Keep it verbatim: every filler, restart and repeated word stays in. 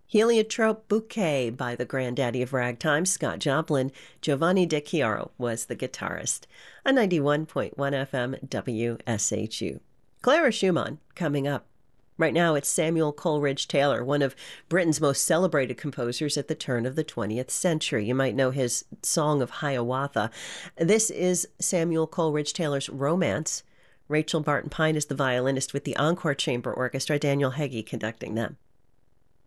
Heliotrope Bouquet by the granddaddy of ragtime, Scott Joplin. Giovanni De Chiaro was the guitarist. On ninety-one point one F M W S H U. Clara Schumann coming up. Right now it's Samuel Coleridge Taylor, one of Britain's most celebrated composers at the turn of the twentieth century. You might know his Song of Hiawatha. This is Samuel Coleridge Taylor's Romance. Rachel Barton Pine is the violinist with the Encore Chamber Orchestra, Daniel Heggie conducting them.